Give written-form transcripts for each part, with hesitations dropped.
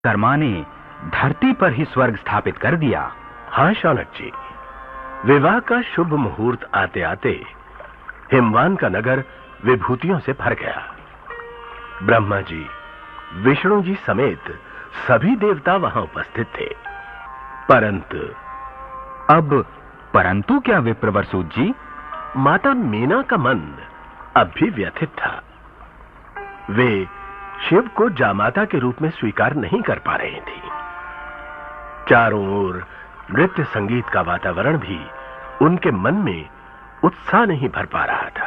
कर्मा ने धरती पर ही स्वर्ग स्थापित कर दिया। हाँ शौनक जी, विवाह का शुभ मुहूर्त आते आते हिमवान का नगर विभूतियों से भर गया। ब्रह्मा जी, विष्णु जी समेत सभी देवता वहां उपस्थित थे। परंतु क्या विप्रवरसूत जी? माता मीना का मन अब भी व्यथित था। वे शिव को जामाता के रूप में स्वीकार नहीं कर पा रही थी। चारों ओर नृत्य संगीत का वातावरण भी उनके मन में उत्साह नहीं भर पा रहा था।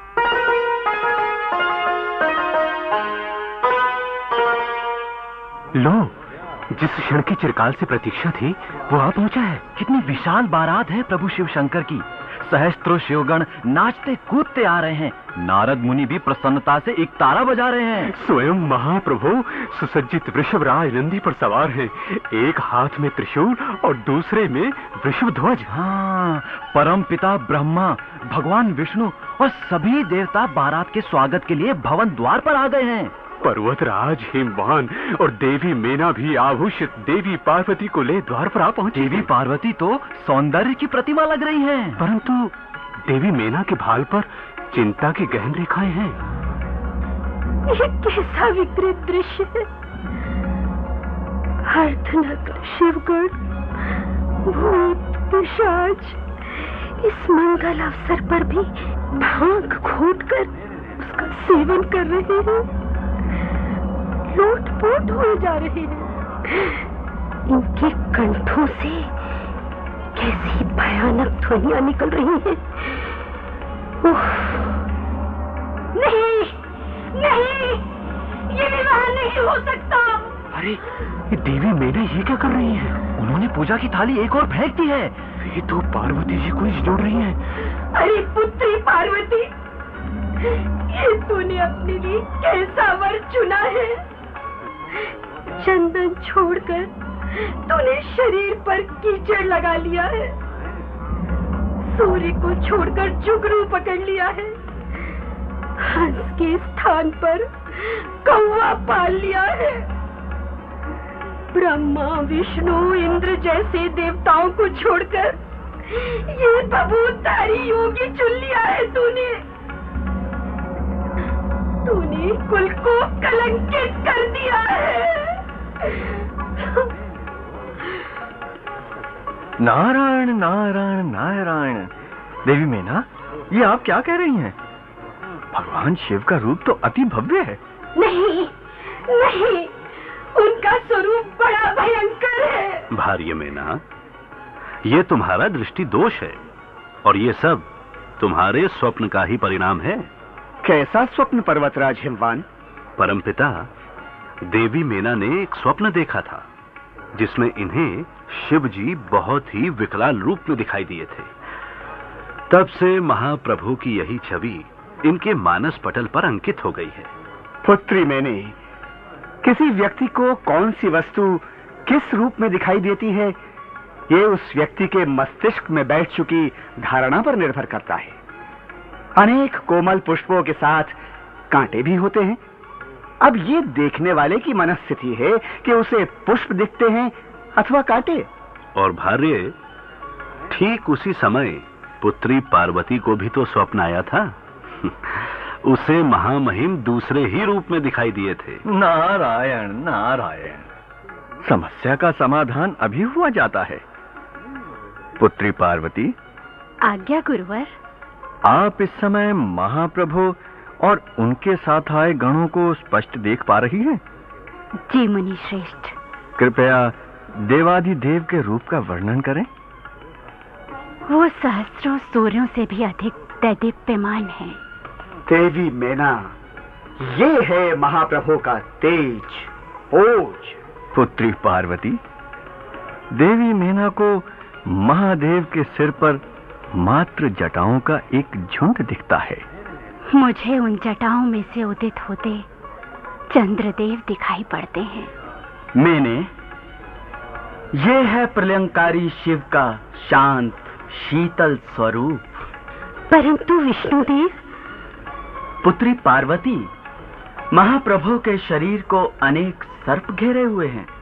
लो, जिस क्षण की चिरकाल से प्रतीक्षा थी वो आ पहुंचा है। कितनी विशाल बारात है प्रभु शिव शंकर की। सहस्त्रों शिवगण नाचते कूदते आ रहे हैं। नारद मुनि भी प्रसन्नता से एक तारा बजा रहे हैं। स्वयं महाप्रभु सुसज्जित वृषभराज नंदी पर सवार है। एक हाथ में त्रिशूल और दूसरे में वृषभ ध्वज। हाँ, परम पिता ब्रह्मा, भगवान विष्णु और सभी देवता बारात के स्वागत के लिए भवन द्वार पर आ गए हैं। पर्वतराज हिमवान और देवी मेना भी आभूषित देवी पार्वती को ले द्वार पर आ पहुंची। देवी पार्वती तो सौंदर्य की प्रतिमा लग रही हैं, परंतु देवी मेना के भाल पर चिंता की गहन रेखाएं हैं। ये कैसा विकृत दृश्य है। अर्धनग्न शिवगण, भूत पिशाच इस मंगल अवसर पर भी भांग घोटकर उसका सेवन कर रहे हैं, लूट-पोट हो जा रहे हैं। इनके कंठों से कैसी भयानक ध्वनियां निकल रही हैं। नहीं, नहीं, ये विवाह नहीं हो सकता। अरे, ये देवी मेना ये क्या कर रही हैं? उन्होंने पूजा की थाली एक और फेंक दी है। ये तो पार्वती जी को जोड़ रही हैं। अरे पुत्री पार्वती, ये तूने अपने लिए कैसा वर चुना है। चंदन छोड़कर तूने शरीर पर कीचड़ लगा लिया है। सूर्य को छोड़कर जुगनू पकड़ लिया है। हंस के स्थान पर कौवा पाल लिया है। ब्रह्मा, विष्णु, इंद्र जैसे देवताओं को छोड़कर ये बबूतधारी योगी चुन लिया है तूने। तूने कुल को कलंकित कर दिया है। नारायण नारायण नारायण। देवी मेना, ये आप क्या कह रही हैं? भगवान शिव का रूप तो अति भव्य है। नहीं, नहीं, उनका स्वरूप बड़ा भयंकर है। भार्य मेना, ये तुम्हारा दृष्टि दोष है और ये सब तुम्हारे स्वप्न का ही परिणाम है। कैसा स्वप्न पर्वतराज हिमवान? परमपिता, देवी मेना ने एक स्वप्न देखा था जिसमें इन्हें शिव जी बहुत ही विकराल रूप में दिखाई दिए थे। तब से महाप्रभु की यही छवि इनके मानस पटल पर अंकित हो गई है। पुत्री मैंने किसी व्यक्ति को कौन सी वस्तु किस रूप में दिखाई देती है, ये उस व्यक्ति के मस्तिष्क में बैठ चुकी धारणा पर निर्भर करता है। अनेक कोमल पुष्पों के साथ कांटे भी होते हैं। अब ये देखने वाले की मनस्थिति है कि उसे पुष्प दिखते हैं अथवा कांटे। और भार्य, ठीक उसी समय पुत्री पार्वती को भी तो स्वप्न आया था। उसे महामहिम दूसरे ही रूप में दिखाई दिए थे। नारायण नारायण। समस्या का समाधान अभी हुआ जाता है। पुत्री पार्वती, आज्ञा गुरुवर। आप इस समय महाप्रभु और उनके साथ आए गणों को स्पष्ट देख पा रही हैं? जी मुनि श्रेष्ठ। कृपया देवाधिदेव के रूप का वर्णन करें। वो सहस्त्रों सूर्यों से भी अधिक दैदीप्यमान है। देवी मेना, ये है महाप्रभु का तेज, ओज। पुत्री पार्वती, देवी मेना को महादेव के सिर पर मात्र जटाओं का एक झुंड दिखता है। मुझे उन जटाओं में से उदित होते चंद्रदेव दिखाई पड़ते हैं। मैंने ये है प्रलयंकारी शिव का शांत शीतल स्वरूप। परंतु विष्णुदेव। पुत्री पार्वती, महाप्रभु के शरीर को अनेक सर्प घेरे हुए हैं।